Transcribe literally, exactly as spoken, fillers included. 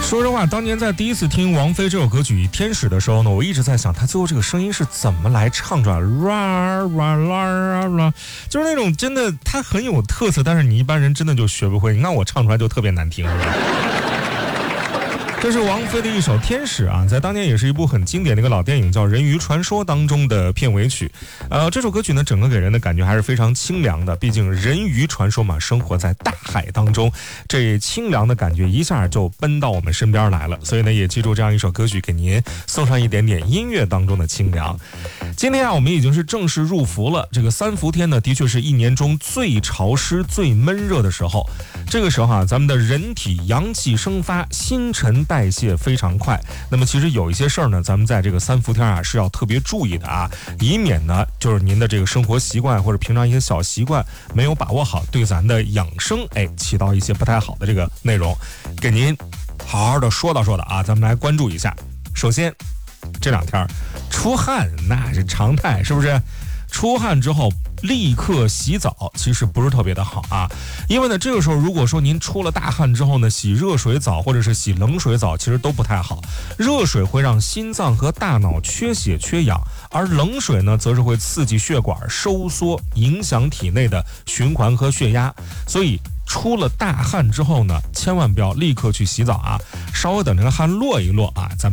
说实话，当年在第一次听王菲这首歌曲《天使》的时候呢，我一直在想，她最后这个声音是怎么来唱出来，啦啦啦啦，就是那种真的，她很有特色，但是你一般人真的就学不会。你看我唱出来就特别难听，是吧？这是王菲的一首《天使》啊，在当年也是一部很经典的一个老电影叫《人鱼传说》当中的片尾曲。呃，这首歌曲呢，整个给人的感觉还是非常清凉的，毕竟人鱼传说嘛，生活在大海当中，这清凉的感觉一下就奔到我们身边来了。所以呢，也记住这样一首歌曲，给您送上一点点音乐当中的清凉。今天啊，我们已经是正式入伏了。这个三伏天呢，的确是一年中最潮湿、最闷热的时候。这个时候啊，咱们的人体阳气生发，新陈代谢非常快。那么其实有一些事儿呢，咱们在这个三伏天啊是要特别注意的啊，以免呢就是您的这个生活习惯或者平常一些小习惯没有把握好，对咱的养生哎起到一些不太好的这个内容，给您好好的说道说道啊，咱们来关注一下。首先，这两天出汗那是常态，是不是？出汗之后立刻洗澡其实不是特别的好啊，因为呢这个时候如果说您出了大汗之后呢，洗热水澡或者是洗冷水澡其实都不太好。热水会让心脏和大脑缺血缺氧，而冷水呢则是会刺激血管收缩，影响体内的循环和血压。所以出了大汗之后呢，千万不要立刻去洗澡啊，稍微等这个汗落一落啊，咱们